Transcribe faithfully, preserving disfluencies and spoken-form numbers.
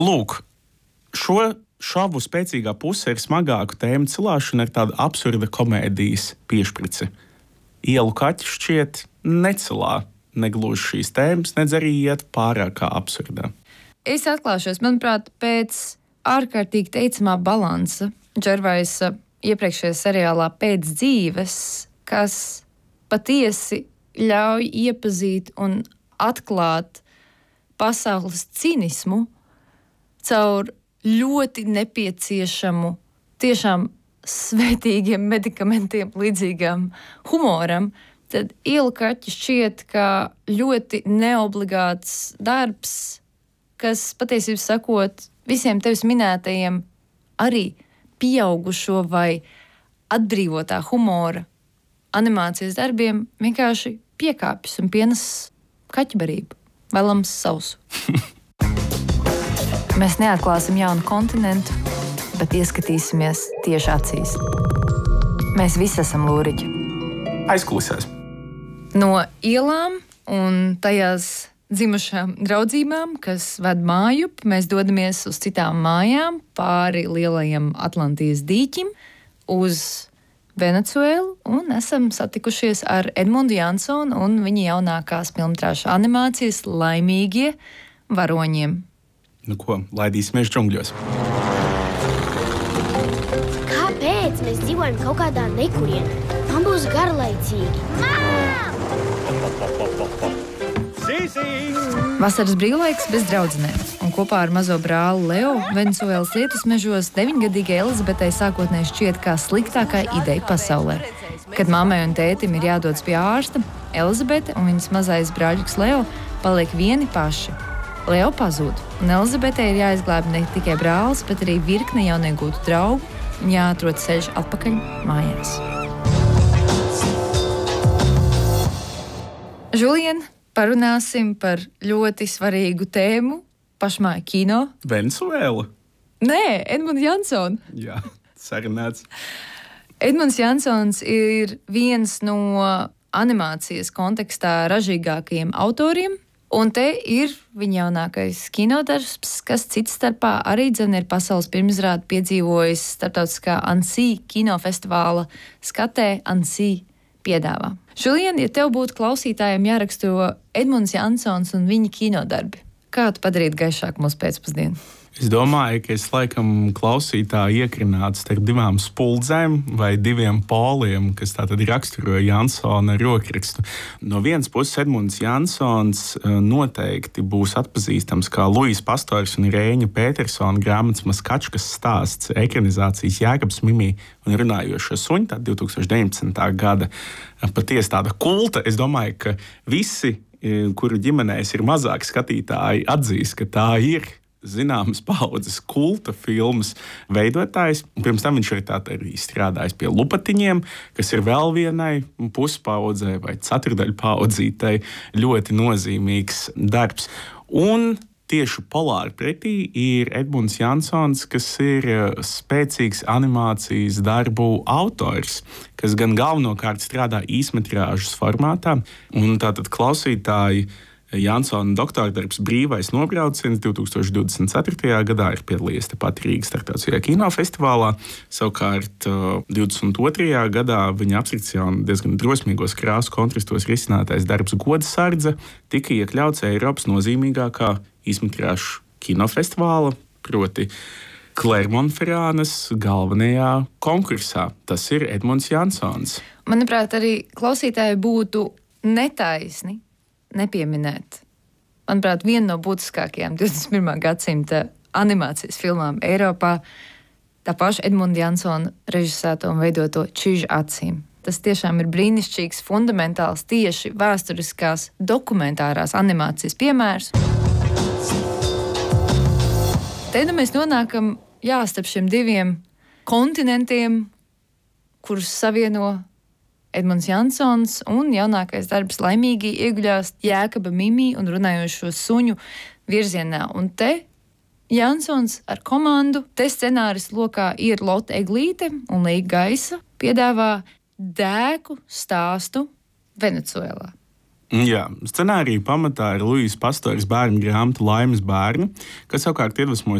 Lūk, šo šovu spēcīgā puse ir smagāku tēmu cilāšana ar tādu absurda komēdijas piešprici. Ielu kaķi šķiet necilā negluži šīs tēmas, nedz arī iet pārāk kā absurdā. Es atklāšos, manuprāt, pēc ārkārtīgi teicamā balansa Džervaisa iepriekšējā seriālā Pēc dzīves, kas patiesi ļauj iepazīt un atklāt pasaules cinismu caur ļoti nepieciešamu, tiešām svētīgiem medikamentiem līdzīgam humoram, tad Ielu kaķi šķiet kā ļoti neobligāts darbs, kas patiesībā sakot visiem tevis minētajiem arī pieaugušo vai atbrīvotā humora animācijas darbiem vienkārši piekāpjas un pienes kaķbarību, vēlams sausu. Mēs neatklāsim jaunu kontinentu, bet ieskatīsimies tieši acīs. Mēs visi esam lūriķi. Aizkulisēs. No ielām un tajās dzimušām draudzībām, kas ved mājup, mēs dodamies uz citām mājām, pāri lielajam Atlantijas dīķim, uz Venecuēlu, un esam satikušies ar Edmundu Jansonu un viņa jaunākās filmtrāšu animācijas Laimīgie varoņiem. Nu ko, laidīsimies džungļos. Kāpēc mēs dzīvojam kaut kādā nekurienē? Man būs garlaicīgi. Vasaras brīvlaiks bez draudzenēm, un kopā ar mazo brāli Leo Venecuēlas lietus mežos deviņgadīgai Elizabetei sākotnēji šķiet kā sliktākā ideja pasaulē. Kad mammai un tētim ir jādodas pie ārsta, Elizabete un viņas mazais brāļuks Leo paliek vieni paši. Leo pazūd, un Elizabetei ir jāizglāb ne tikai brālis, bet arī virkne jauniegūtu draugu, un jāatrod ceļš atpakaļ mājās. Žulien, parunāsim par ļoti svarīgu tēmu pašmāju kino. Venecuēla? Nē, Edmunds Jansons. Jā, sarunāts. Edmunds Jansons ir viens no animācijas kontekstā ražīgākajiem autoriem, un te ir viņa jaunākais kinodarbs, kas cits starpā arī dzen ir pasaules pirmizrādi piedzīvojis starptautiskā Annecy kinofestivāla skatē Annecy piedāvā. Šodien, ja tev būtu klausītājiem jāraksturo Edmunds Jansons un viņa kinodarbi, kā tu padarītu gaišāku mūsu pēcpusdienu? Es domāju, ka es laikam klausītāju iekrinātu starp divām spuldzēm vai diviem poliem, kas tātad raksturoja Jansona rokrakstu. No vienas puses Edmunds Jansons noteikti būs atpazīstams kā Luis Pastors un Rēņa Petersona grāmatas Maskačkas stāsts, ekranizācijas Jēkabs Mimī un runājošo suņu, tā divi tūkstoši deviņpadsmitā gada patiesi tāda kulta. Es domāju, ka visi, kuru ģimenēs ir mazāki skatītāji, atzīs, ka tā ir zināmas paudzes kulta filmas veidotājs. Pirms tam viņš ir tātad arī strādājis pie Lupatiņiem, kas ir vēl vienai puspaudzei vai ceturdaļu paudzītei ļoti nozīmīgs darbs. Un tieši polāri pretī ir Edmunds Jansons, kas ir spēcīgs animācijas darbu autors, kas gan galvenokārt strādā īsmetrāžas formātā. Un tātad klausītāji Jansona doktora-darbs Brīvais nobrauciens divi tūkstoši divdesmit ceturtajā gadā ir piedalījies tepat Rīgas starptautiskajā kinofestivālā. Savukārt divdesmit otrajā gadā viņa abstrakcijā un diezgan drosmīgos krāsu kontrastos risinātais darbs Godsardze tika iekļauts Eiropas nozīmīgākā īsmetrāžu kinofestivāla, proti Klermonferānas galvenajā konkursā. Tas ir Edmunds Jansons. Manuprāt, arī klausītāji būtu netaisni nepieminēt. Manuprāt, viena no būtiskākajām divdesmit pirmā gadsimta animācijas filmām Eiropā, tā paša Edmunda Jansona režisēto un veidoto Čiža acīm. Tas tiešām ir brīnišķīgs, fundamentāls, tieši vēsturiskās dokumentārās animācijas piemērs. Te nu mēs nonākam, jā, starp šiem diviem kontinentiem, kurus savieno Edmunds Jansons, un jaunākais darbs Laimīgi ieguļās Jēkaba Mimī un runājošo suņu virzienā. Un te Jansons ar komandu, te scenāris lokā ir Lotte Eglīte un Līga Gaisa, piedāvā dēku stāstu Venecuēlā. Jā, scenārija pamatā ir Luīsa Pastoras bērnu grāmata Laimes bērni, kas savukārt iedvesmoja